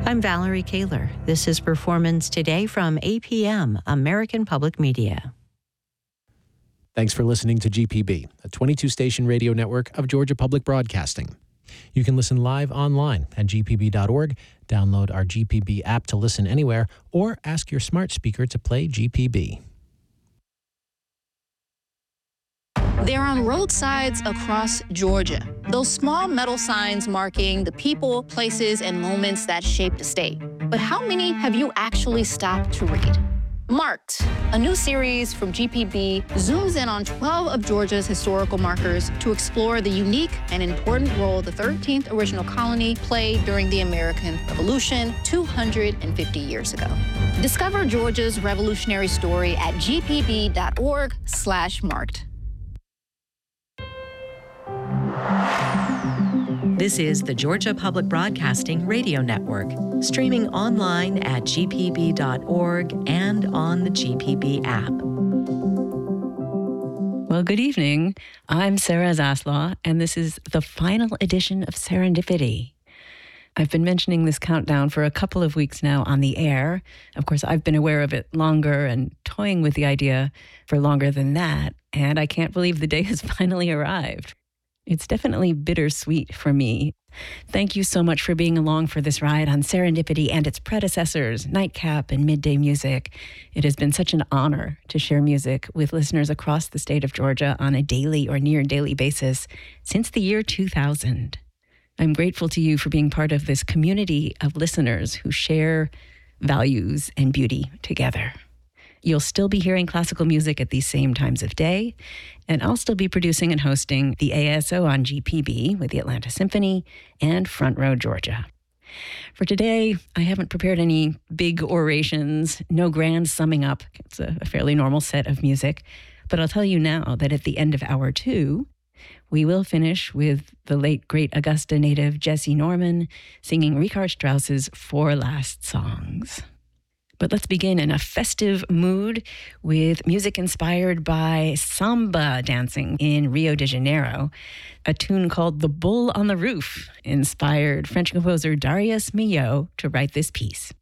I'm Valerie Kaler. This is Performance Today from APM, American Public Media. Thanks for listening to GPB, a 22-station radio network of Georgia Public Broadcasting. You can listen live online at gpb.org, download our GPB app to listen anywhere, or ask your smart speaker to play GPB. They're on roadsides across Georgia. Those small metal signs marking the people, places, and moments that shaped the state. But how many have you actually stopped to read? Marked, a new series from GPB, zooms in on 12 of Georgia's historical markers to explore the unique and important role the 13th original colony played during the American Revolution 250 years ago. Discover Georgia's revolutionary story at gpb.org/marked. This is the Georgia Public Broadcasting Radio Network, streaming online at gpb.org and on the GPB app. Well, good evening. I'm Sarah Zaslaw, and this is the final edition of Serendipity. I've been mentioning this countdown for a couple of weeks now on the air. Of course, I've been aware of it longer and toying with the idea for longer than that, and I can't believe the day has finally arrived. It's definitely bittersweet for me. Thank you so much for being along for this ride on Serendipity and its predecessors, Nightcap and Midday Music. It has been such an honor to share music with listeners across the state of Georgia on a daily or near daily basis since the year 2000. I'm grateful to you for being part of this community of listeners who share values and beauty together. You'll still be hearing classical music at these same times of day, and I'll still be producing and hosting the ASO on GPB with the Atlanta Symphony and Front Row Georgia. For today, I haven't prepared any big orations, no grand summing up. It's a fairly normal set of music, but I'll tell you now that at the end of hour 2, we will finish with the late, great Augusta native Jesse Norman singing Richard Strauss's 4 Last Songs. But let's begin in a festive mood with music inspired by samba dancing in Rio de Janeiro. A tune called The Bull on the Roof inspired French composer Darius Milhaud to write this piece.